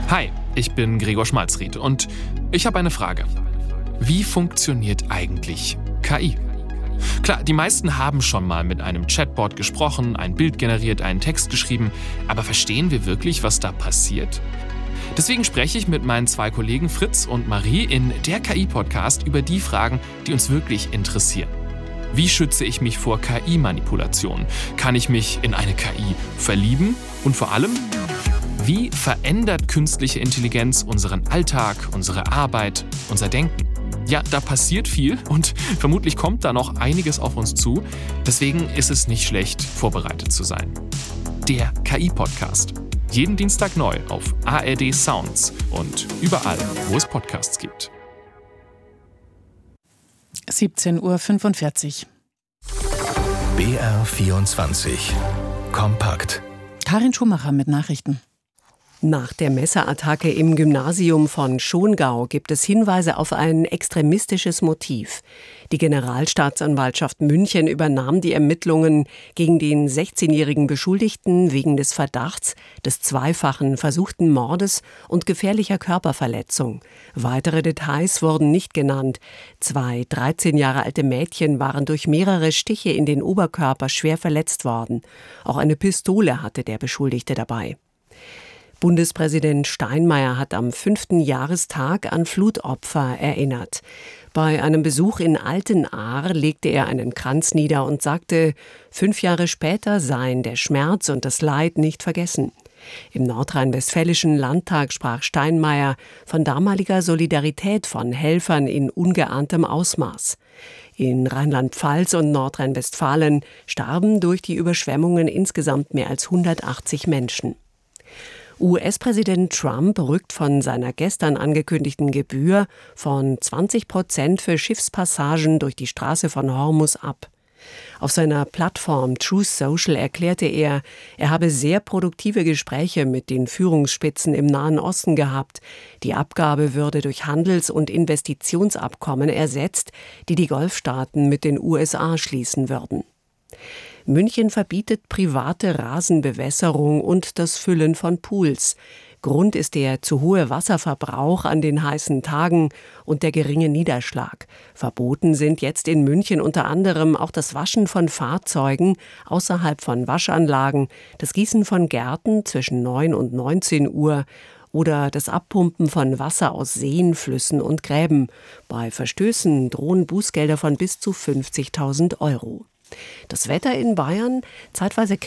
Hi, ich bin Gregor Schmalzried und ich habe eine Frage. Wie funktioniert eigentlich KI? Klar, die meisten haben schon mal mit einem Chatbot gesprochen, ein Bild generiert, einen Text geschrieben, aber verstehen wir wirklich, was da passiert? Deswegen spreche ich mit meinen zwei Kollegen Fritz und Marie in der KI-Podcast über die Fragen, die uns wirklich interessieren. Wie schütze ich mich vor KI-Manipulation? Kann ich mich in eine KI verlieben? Und vor allem, wie verändert künstliche Intelligenz unseren Alltag, unsere Arbeit, unser Denken? Ja, da passiert viel und vermutlich kommt da noch einiges auf uns zu. Deswegen ist es nicht schlecht, vorbereitet zu sein. Der KI-Podcast. Jeden Dienstag neu auf ARD Sounds und überall, wo es Podcasts gibt. 17:45 Uhr. BR24 Kompakt. Karin Schumacher mit Nachrichten. Nach der Messerattacke im Gymnasium von Schongau gibt es Hinweise auf ein extremistisches Motiv. Die Generalstaatsanwaltschaft München übernahm die Ermittlungen gegen den 16-jährigen Beschuldigten wegen des Verdachts des zweifachen versuchten Mordes und gefährlicher Körperverletzung. Weitere Details wurden nicht genannt. 2 13 Jahre alte Mädchen waren durch mehrere Stiche in den Oberkörper schwer verletzt worden. Auch eine Pistole hatte der Beschuldigte dabei. Bundespräsident Steinmeier hat am 5. Jahrestag an Flutopfer erinnert. Bei einem Besuch in Altenahr legte er einen Kranz nieder und sagte, 5 Jahre später seien der Schmerz und das Leid nicht vergessen. Im nordrhein-westfälischen Landtag sprach Steinmeier von damaliger Solidarität von Helfern in ungeahntem Ausmaß. In Rheinland-Pfalz und Nordrhein-Westfalen starben durch die Überschwemmungen insgesamt mehr als 180 Menschen. US-Präsident Trump rückt von seiner gestern angekündigten Gebühr von 20% für Schiffspassagen durch die Straße von Hormuz ab. Auf seiner Plattform Truth Social erklärte er habe sehr produktive Gespräche mit den Führungsspitzen im Nahen Osten gehabt. Die Abgabe würde durch Handels- und Investitionsabkommen ersetzt, die die Golfstaaten mit den USA schließen würden. München verbietet private Rasenbewässerung und das Füllen von Pools. Grund ist der zu hohe Wasserverbrauch an den heißen Tagen und der geringe Niederschlag. Verboten sind jetzt in München unter anderem auch das Waschen von Fahrzeugen außerhalb von Waschanlagen, das Gießen von Gärten zwischen 9 und 19 Uhr oder das Abpumpen von Wasser aus Seen, Flüssen und Gräben. Bei Verstößen drohen Bußgelder von bis zu 50.000 Euro. Das Wetter in Bayern zeitweise